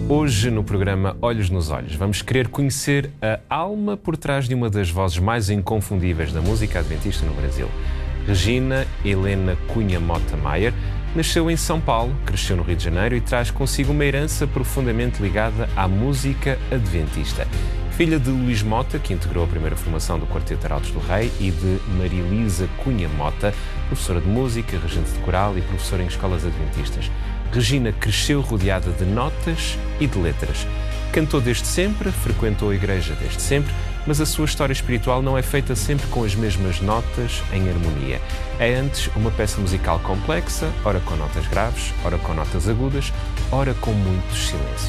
Hoje, no programa Olhos nos Olhos, vamos querer conhecer a alma por trás de uma das vozes mais inconfundíveis da música adventista no Brasil. Regina Helena Cunha Mota Maier nasceu em São Paulo, cresceu no Rio de Janeiro e traz consigo uma herança profundamente ligada à música adventista. Filha de Luís Mota, que integrou a primeira formação do Quarteto Arautos do Rei, e de Marilisa Cunha Mota, professora de música, regente de coral e professora em escolas adventistas. Regina cresceu rodeada de notas e de letras. Cantou desde sempre, frequentou a igreja desde sempre, mas a sua história espiritual não é feita sempre com as mesmas notas em harmonia. É antes uma peça musical complexa, ora com notas graves, ora com notas agudas, ora com muitos silêncios.